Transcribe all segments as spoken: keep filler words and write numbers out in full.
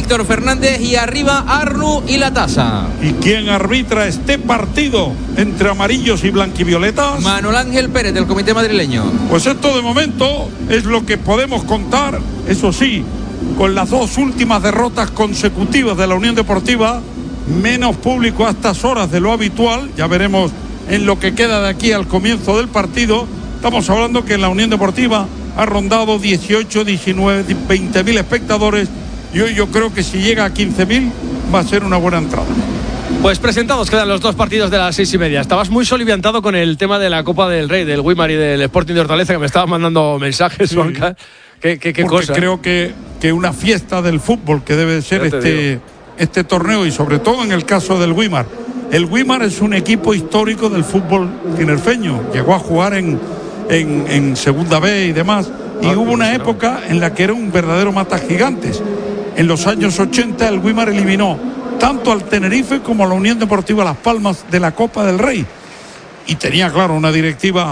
Víctor Fernández y arriba Arnu y la Tasa. ¿Y quién arbitra este partido entre amarillos y blanquivioletas? Manuel Ángel Pérez, del comité madrileño. Pues esto de momento es lo que podemos contar, eso sí, con las dos últimas derrotas consecutivas de la Unión Deportiva, menos público a estas horas de lo habitual. Ya veremos en lo que queda de aquí al comienzo del partido. Estamos hablando que la Unión Deportiva ha rondado dieciocho, diecinueve, veinte mil espectadores, y hoy yo creo que si llega a quince mil va a ser una buena entrada. Pues presentados quedan los dos partidos de las seis y media. Estabas muy soliviantado con el tema de la Copa del Rey, del Weimar y del Sporting de Hortaleza, que me estaban mandando mensajes, sí. ¿Qué, qué, qué Porque cosa? creo que, que una fiesta del fútbol que debe ser este, este torneo, y sobre todo en el caso del Weimar. El Weimar es un equipo histórico del fútbol tinerfeño. Llegó a jugar en, en, en Segunda B y demás. Y ah, hubo una época en la que era un verdadero matagigantes. En los años ochenta el Weimar eliminó tanto al Tenerife como a la Unión Deportiva Las Palmas de la Copa del Rey. Y tenía, claro, una directiva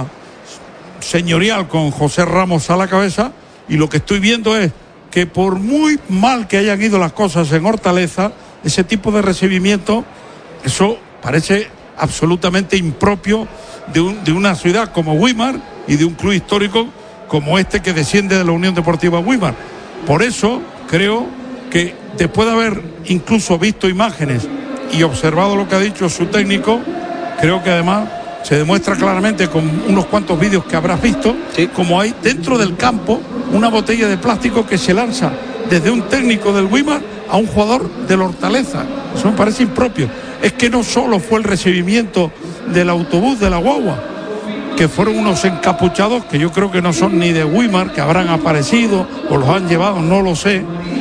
señorial con José Ramos a la cabeza. Y lo que estoy viendo es que por muy mal que hayan ido las cosas en Hortaleza, ese tipo de recibimiento, eso parece absolutamente impropio de, un, de una ciudad como Weimar y de un club histórico como este que desciende de la Unión Deportiva Weimar. Por eso creo que después de haber incluso visto imágenes y observado lo que ha dicho su técnico, creo que además se demuestra claramente con unos cuantos vídeos que habrás visto, sí, como hay dentro del campo una botella de plástico que se lanza desde un técnico del Weimar a un jugador del Hortaleza. Eso me parece impropio. Es que no solo fue el recibimiento del autobús de la guagua, que fueron unos encapuchados que yo creo que no son ni de Weimar, que habrán aparecido o los han llevado, no lo sé,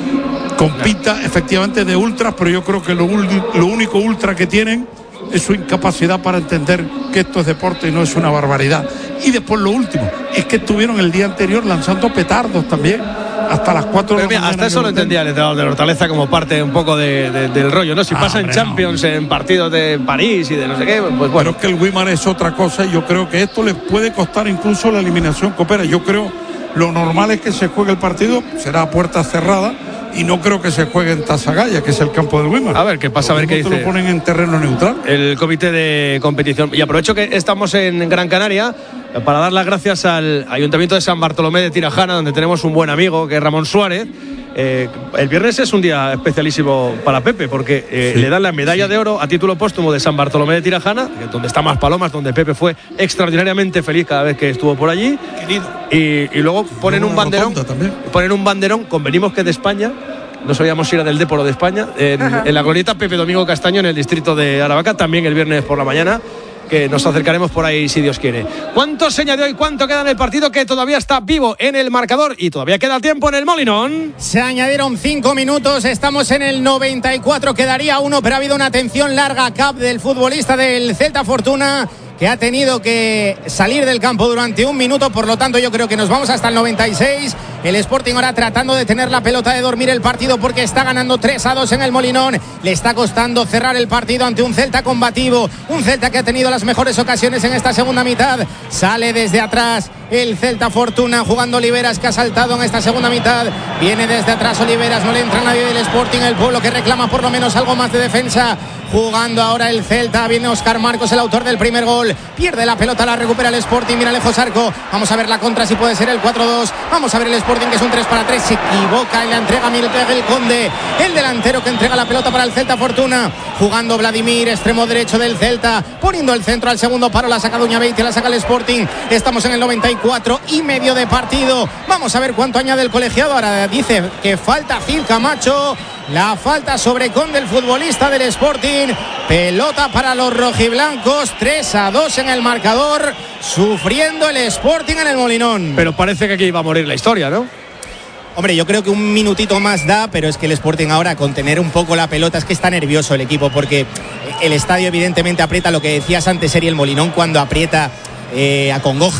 con pinta efectivamente de ultras, pero yo creo que lo, lo único ultra que tienen es su incapacidad para entender que esto es deporte y no es una barbaridad. Y después lo último, es que estuvieron el día anterior lanzando petardos también, hasta las cuatro de la mañana. Hasta eso lo entendía el entrenador de la Hortaleza como parte un poco de, de, del rollo, ¿no? Si ah, pasa en Champions, no. en partidos de París y de no sé qué, pues bueno. Pero es que el Weimar es otra cosa y yo creo que esto les puede costar incluso la eliminación coopera. Yo creo lo normal es que se juegue el partido, será a puerta cerrada, y no creo que se juegue en Tasagaya, que es el campo del Weimar. A ver qué pasa, a ver qué dice. Lo ponen en terreno neutral. El comité de competición. Y aprovecho que estamos en Gran Canaria para dar las gracias al Ayuntamiento de San Bartolomé de Tirajana, donde tenemos un buen amigo, que es Ramón Suárez. Eh, el viernes es un día especialísimo para Pepe, porque eh, sí, le dan la medalla sí. de oro a título póstumo de San Bartolomé de Tirajana, donde está Más Palomas, donde Pepe fue extraordinariamente feliz cada vez que estuvo por allí. Y, y luego ponen un banderón, ponen un banderón, convenimos que de España. No sabíamos si era del Dépor o de España, en, en la glorieta Pepe Domingo Castaño, en el distrito de Aravaca, también el viernes por la mañana, que nos acercaremos por ahí si Dios quiere. ¿Cuánto se añadió y cuánto queda en el partido que todavía está vivo en el marcador y todavía queda tiempo en el Molinón? Se añadieron cinco minutos, estamos en el noventa y cuatro, quedaría uno, pero ha habido una atención larga cap del futbolista del Celta Fortuna, que ha tenido que salir del campo durante un minuto, por lo tanto yo creo que nos vamos hasta el noventa y seis. El Sporting ahora tratando de tener la pelota, de dormir el partido, porque está ganando tres a dos en el Molinón. Le está costando cerrar el partido ante un Celta combativo, un Celta que ha tenido las mejores ocasiones en esta segunda mitad. Sale desde atrás el Celta Fortuna, jugando Oliveras, que ha saltado en esta segunda mitad. Viene desde atrás Oliveras, no le entra nadie del Sporting. El pueblo que reclama por lo menos algo más de defensa. Jugando ahora el Celta, viene Óscar Marcos, el autor del primer gol. Pierde la pelota, la recupera el Sporting, mira lejos arco. Vamos a ver la contra, si puede ser el cuatro dos. Vamos a ver el Sporting, que es un tres para tres. Se equivoca y la entrega Miguel Conde, el delantero que entrega la pelota para el Celta Fortuna. Jugando Vladimir, extremo derecho del Celta, poniendo el centro al segundo paro. La saca Duñabeiti, la saca el Sporting. Estamos en el noventa y cuatro y medio de partido. Vamos a ver cuánto añade el colegiado. Ahora dice que falta Gil Camacho. La falta sobre Conde, el futbolista del Sporting. Pelota para los rojiblancos, tres a dos en el marcador, sufriendo el Sporting en el Molinón. Pero parece que aquí iba a morir la historia, ¿no? Hombre, yo creo que un minutito más da, pero es que el Sporting ahora, con tener un poco la pelota, es que está nervioso el equipo, porque el estadio evidentemente aprieta. Lo que decías antes, Eri, el Molinón cuando aprieta eh, acongoja,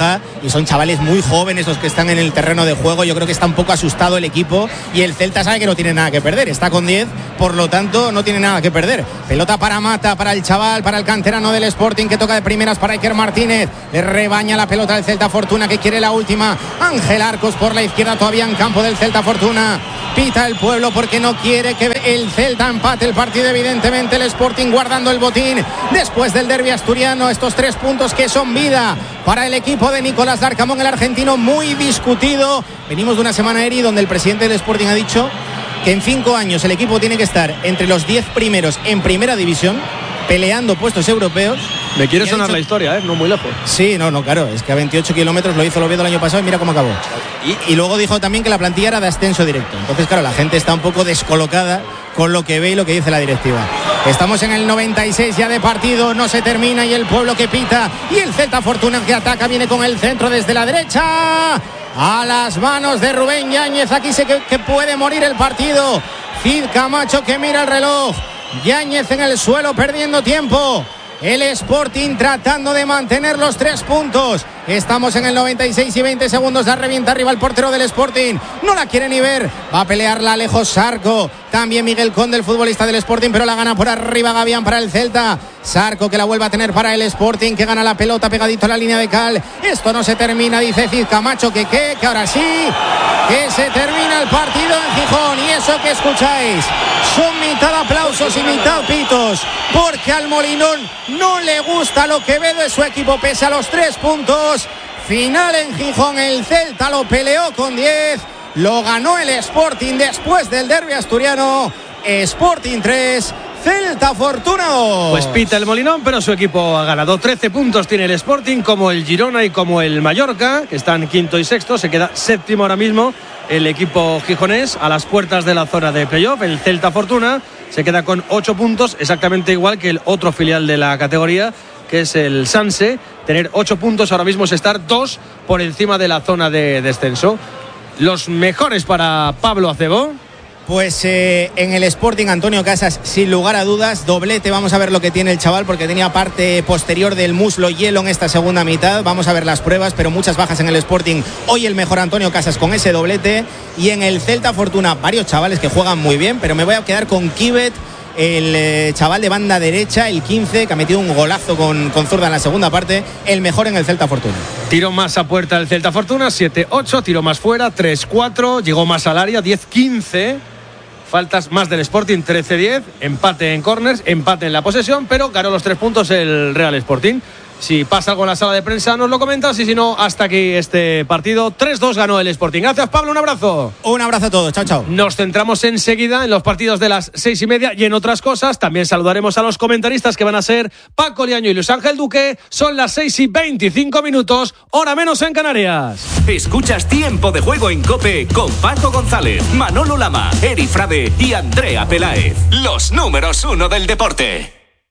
y son chavales muy jóvenes los que están en el terreno de juego. Yo creo que está un poco asustado el equipo y el Celta sabe que no tiene nada que perder, está con diez, por lo tanto no tiene nada que perder. Pelota para Mata, para el chaval, para el canterano del Sporting, que toca de primeras para Iker Martínez, le rebaña la pelota del Celta Fortuna, que quiere la última. Ángel Arcos por la izquierda, todavía en campo del Celta Fortuna. Pita el pueblo porque no quiere que el Celta empate el partido. Evidentemente el Sporting guardando el botín después del derbi asturiano. Estos tres puntos que son vida para el equipo de Nicolás Larcamón, el argentino, muy discutido. Venimos de una semana, Eri, donde el presidente del Sporting ha dicho que en cinco años el equipo tiene que estar entre los diez primeros en primera división, peleando puestos europeos. Me quiere sonar dicho... la historia, ¿eh? No muy lejos. Sí, no, no, claro, es que a veintiocho kilómetros lo hizo el Oviedo el año pasado y mira cómo acabó. Y, y luego dijo también que la plantilla era de ascenso directo. Entonces, claro, la gente está un poco descolocada con lo que ve y lo que dice la directiva. Estamos en el noventa y seis ya de partido, no se termina y el pueblo que pita y el Celta Fortuna que ataca, viene con el centro desde la derecha a las manos de Rubén Yáñez. Aquí sé que, que puede morir el partido. Cid Camacho que mira el reloj. Yáñez en el suelo perdiendo tiempo. El Sporting tratando de mantener los tres puntos. Estamos en el noventa y seis y veinte segundos. La revienta arriba el portero del Sporting. No la quiere ni ver. Va a pelearla lejos Sarco. También Miguel Conde, el futbolista del Sporting, pero la gana por arriba Gavián para el Celta. Sarco que la vuelve a tener para el Sporting, que gana la pelota pegadito a la línea de cal. Esto no se termina, dice Cid Camacho, que qué, que ahora sí, que se termina el partido en Gijón. Y eso que escucháis son mitad aplausos y mitad pitos, porque al Molinón no le gusta lo que ve de su equipo pese a los tres puntos. Final en Gijón, el Celta lo peleó con diez, lo ganó el Sporting después del derbi asturiano. Sporting tres, Celta Fortuna dos. Pues pita el Molinón, pero su equipo ha ganado. trece puntos tiene el Sporting, como el Girona y como el Mallorca, que están quinto y sexto. Se queda séptimo ahora mismo el equipo gijonés, a las puertas de la zona de playoff. El Celta Fortuna se queda con ocho puntos, exactamente igual que el otro filial de la categoría, que es el Sanse. Tener ocho puntos ahora mismo es estar dos por encima de la zona de descenso. Los mejores para Pablo Acebó. Pues eh, en el Sporting, Antonio Casas, sin lugar a dudas, doblete. Vamos a ver lo que tiene el chaval, porque tenía parte posterior del muslo hielo en esta segunda mitad. Vamos a ver las pruebas, pero muchas bajas en el Sporting. Hoy el mejor Antonio Casas con ese doblete. Y en el Celta Fortuna, varios chavales que juegan muy bien, pero me voy a quedar con Kibet, el eh, chaval de banda derecha, el quince, que ha metido un golazo con, con zurda en la segunda parte. El mejor en el Celta Fortuna. Tiro más a puerta del Celta Fortuna, siete ocho. Tiro más fuera, tres cuatro. Llegó más al área, diez quince. Faltas más del Sporting, trece diez. Empate en corners, empate en la posesión, pero ganó los tres puntos el Real Sporting. Si pasa algo en la sala de prensa nos lo comentas, y si no, hasta aquí este partido. tres dos ganó el Sporting. Gracias, Pablo, un abrazo. Un abrazo a todos, chao, chao. Nos centramos enseguida en los partidos de las seis y media y en otras cosas. También saludaremos a los comentaristas, que van a ser Paco Liaño y Luis Ángel Duque. Son las seis y veinticinco minutos, hora menos en Canarias. Escuchas Tiempo de Juego en COPE con Paco González, Manolo Lama, Eri Frade y Andrea Peláez. Los números uno del deporte.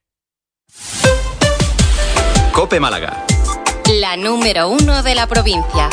COPE Málaga, la número uno de la provincia.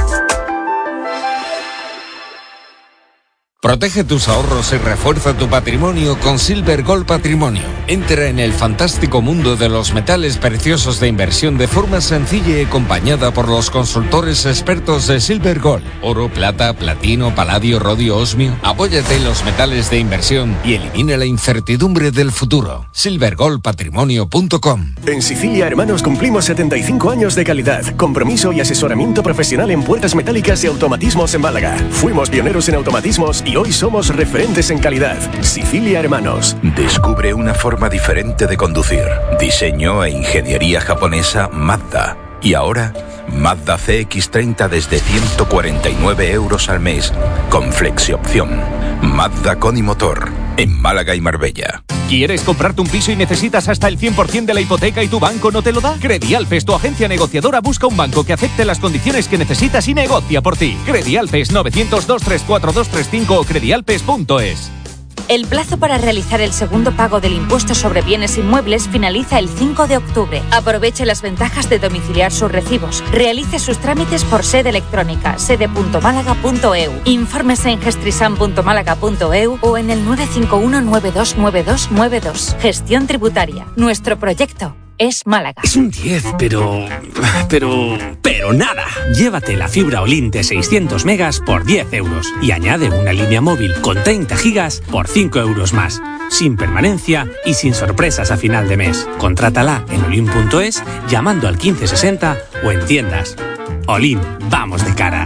Protege tus ahorros y refuerza tu patrimonio con Silver Gold Patrimonio. Entra en el fantástico mundo de los metales preciosos de inversión de forma sencilla y acompañada por los consultores expertos de Silver Gold. Oro, plata, platino, paladio, rodio, osmio. Apóyate en los metales de inversión y elimina la incertidumbre del futuro. silver gold patrimonio punto com. En Sicilia Hermanos cumplimos setenta y cinco años de calidad, compromiso y asesoramiento profesional en puertas metálicas y automatismos en Málaga. Fuimos pioneros en automatismos y hoy somos referentes en calidad. Sicilia Hermanos. Descubre una forma diferente de conducir. Diseño e ingeniería japonesa Mazda. Y ahora, Mazda C X treinta desde ciento cuarenta y nueve euros al mes, con flexiopción. Mazda con y motor, en Málaga y Marbella. ¿Quieres comprarte un piso y necesitas hasta el cien por ciento de la hipoteca y tu banco no te lo da? Credialpes, tu agencia negociadora, busca un banco que acepte las condiciones que necesitas y negocia por ti. Credialpes, novecientos dos, tres cuatro dos tres cinco o credialpes punto es. El plazo para realizar el segundo pago del impuesto sobre bienes inmuebles finaliza el cinco de octubre. Aproveche las ventajas de domiciliar sus recibos. Realice sus trámites por sede electrónica, sede punto málaga punto e u. Infórmese en gestrisan punto málaga punto e u o en el nueve cinco uno nueve dos nueve dos nueve dos. Gestión tributaria. Nuestro proyecto es Málaga. Es un diez, pero... pero... pero nada. Llévate la fibra Olin de seiscientos megas por diez euros y añade una línea móvil con treinta gigas por cinco euros más. Sin permanencia y sin sorpresas a final de mes. Contrátala en olin punto es llamando al quince sesenta o en tiendas. Olin, vamos de cara.